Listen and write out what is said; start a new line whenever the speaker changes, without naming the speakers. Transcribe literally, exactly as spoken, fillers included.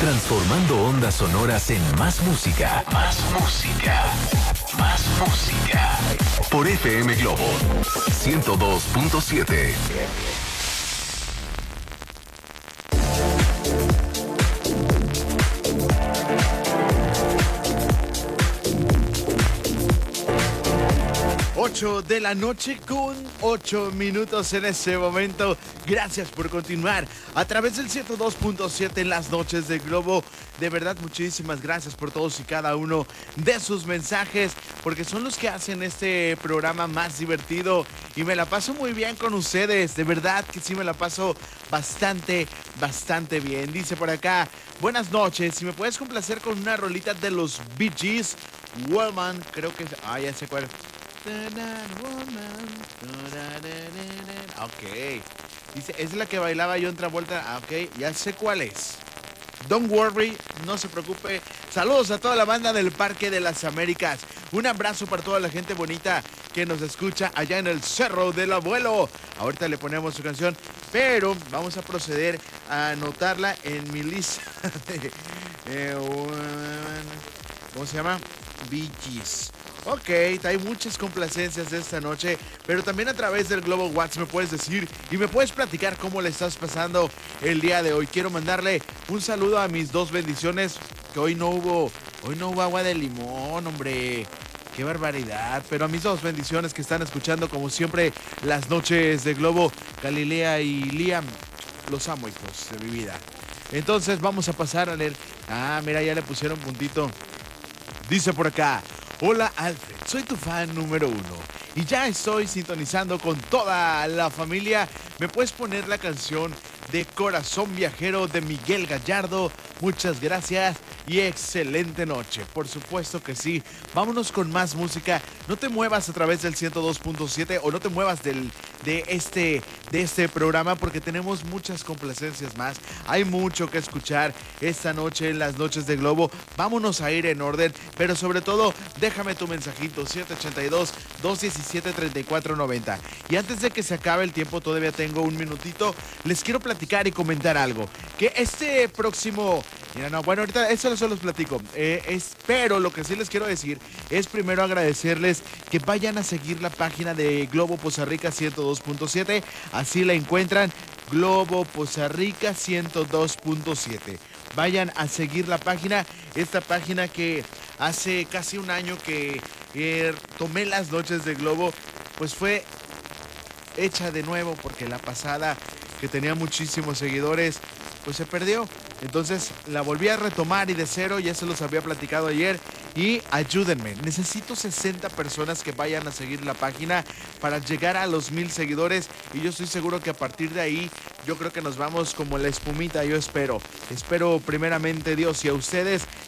Transformando ondas sonoras en más música. Más música. Más música. Por F M Globo ciento dos punto siete.
ocho de la noche con ocho minutos en ese momento. Gracias por continuar a través del ciento dos punto siete en las noches de Globo. De verdad, muchísimas gracias por todos y cada uno de sus mensajes, porque son los que hacen este programa más divertido y me la paso muy bien con ustedes. De verdad que sí me la paso bastante, bastante bien. Dice por acá, buenas noches, si me puedes complacer con una rolita de los Bee Gees, Woman, creo que... Ah, ya sé cuál. Ok. Dice, es la que bailaba yo en Travolta. Ah, ok, ya sé cuál es. Don't worry, no se preocupe. Saludos a toda la banda del Parque de las Américas. Un abrazo para toda la gente bonita que nos escucha allá en el Cerro del Abuelo. Ahorita le ponemos su canción, pero vamos a proceder a anotarla en mi lista de... Eh, ¿Cómo se llama? Bee Gees. Ok, hay muchas complacencias de esta noche, pero también a través del Globo WhatsApp me puedes decir y me puedes platicar cómo le estás pasando el día de hoy. Quiero mandarle un saludo a mis dos bendiciones, que hoy no hubo, hoy no hubo agua de limón, hombre. Qué barbaridad, pero a mis dos bendiciones que están escuchando como siempre las noches de Globo, Galilea y Liam, los amo, hijos de mi vida. Entonces vamos a pasar a leer. Ah, mira, ya le pusieron puntito. Dice por acá, hola Alfred, soy tu fan número uno y ya estoy sintonizando con toda la familia. ¿Me puedes poner la canción de Corazón Viajero de Miguel Gallardo? Muchas gracias y excelente noche. Por supuesto que sí. Vámonos con más música. No te muevas a través del ciento dos punto siete o no te muevas del, de, este, de este programa porque tenemos muchas complacencias más. Hay mucho que escuchar esta noche en las noches de Globo. Vámonos a ir en orden, pero sobre todo déjame tu mensajito siete ocho dos, dos uno siete, tres cuatro nueve cero. Y antes de que se acabe el tiempo, todavía tengo un minutito, les quiero platicar y comentar algo. Que este próximo... Mira, no, bueno, ahorita eso solo los platico. Eh, espero, lo que sí les quiero decir es primero agradecerles que vayan a seguir la página de Globo Poza Rica ciento dos punto siete. Así la encuentran, Globo Poza Rica ciento dos punto siete. Vayan a seguir la página, esta página que hace casi un año que eh, tomé las noches de Globo, pues fue hecha de nuevo porque la pasada, que tenía muchísimos seguidores, pues se perdió. Entonces la volví a retomar y de cero, ya se los había platicado ayer. Y ayúdenme, necesito sesenta personas que vayan a seguir la página para llegar a los mil seguidores. Y yo estoy seguro que a partir de ahí, yo creo que nos vamos como la espumita, yo espero. Espero primeramente Dios y a ustedes